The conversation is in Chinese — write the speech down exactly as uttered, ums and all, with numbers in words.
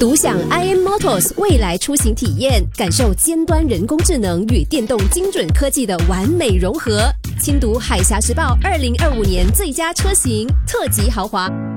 独享 I M Motors 未来出行体验，感受尖端人工智能与电动精准科技的完美融合。亲读海峡时报二零二五年最佳车型特级豪华。